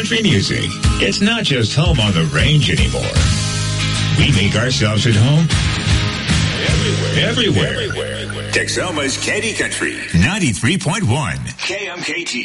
country music. It's not just home on the range anymore. We make ourselves at home everywhere. Texoma's Candy Country 93.1 KMKT.